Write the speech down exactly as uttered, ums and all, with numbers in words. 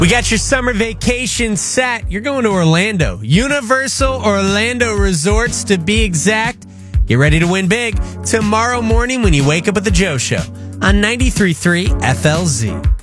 We got your summer vacation set. You're going to Orlando. Universal Orlando Resorts, to be exact. Get ready to win big tomorrow morning when you wake up at the Joe Show on ninety-three point three F L Z.